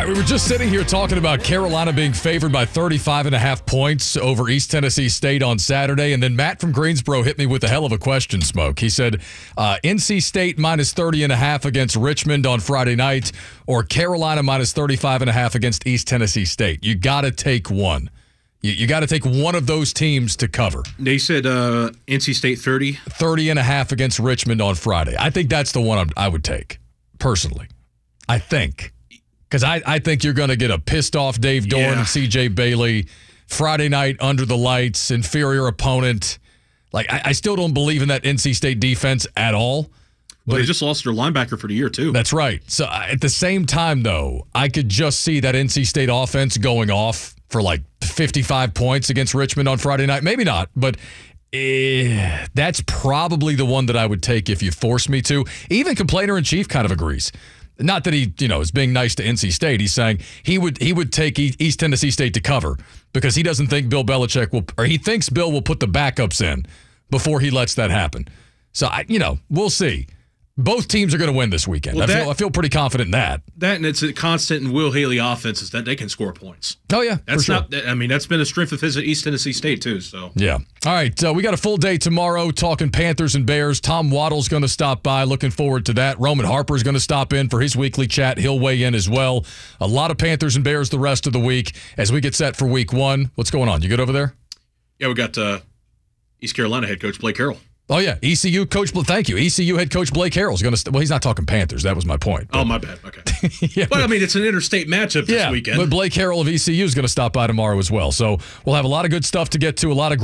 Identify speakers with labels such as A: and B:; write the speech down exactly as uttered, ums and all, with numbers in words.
A: right, we were just sitting here talking about Carolina being favored by thirty-five and a half points over East Tennessee State on Saturday, and then Matt from Greensboro hit me with a hell of a question, Smoke. He said, uh, N C State minus thirty and a half against Richmond on Friday night, or Carolina minus thirty-five and a half against East Tennessee State. You got to take one. You, you got to take one of those teams to cover.
B: They said uh, N C State thirty.
A: thirty and a half against Richmond on Friday. I think that's the one I'm, I would take, personally. I think. Because I, I think you're going to get a pissed-off Dave Dorn
B: Yeah.
A: and C J Bailey, Friday night under the lights, inferior opponent. Like, I, I still don't believe in that N C State defense at all.
B: Well,
A: But
B: they
A: it-
B: just lost their linebacker for the year, too.
A: That's right. So uh, at the same time, though, I could just see that N C State offense going off for like fifty-five points against Richmond on Friday night. Maybe not, but eh, that's probably the one that I would take if you force me to. Even Complainer-in-Chief kind of agrees. Not that he, you know, is being nice to N C State. He's saying he would he would take E- East Tennessee State to cover because he doesn't think Bill Belichick will, or he thinks Bill will put the backups in before he lets that happen. So, I, you know, we'll see. Both teams are going to win this weekend.
B: Well,
A: I feel
B: that-
A: I feel pretty confident in that.
B: That and it's a constant in Will Haley offenses that they can score points.
A: Oh, yeah.
B: That's
A: for sure.
B: not. I mean, that's been a strength of his at East Tennessee State too. So
A: Yeah. All right. Uh, we got a full day tomorrow talking Panthers and Bears. Tom Waddle's going to stop by. Looking forward to that. Roman Harper's going to stop in for his weekly chat. He'll weigh in as well. A lot of Panthers and Bears the rest of the week as we get set for week one. What's going on? You good over there?
B: yeah, we got uh, East Carolina head coach Blake Harrell.
A: Oh, yeah. E C U coach. Thank you. E C U head coach Blake Harrell's going to. St- well, he's not talking Panthers. That was my point.
B: Oh, my bad. Okay.
A: yeah,
B: But I mean, it's an interstate matchup this
A: yeah,
B: weekend.
A: but Blake Harrell of E C U is going to stop by tomorrow as well. So we'll have a lot of good stuff to get to. A lot of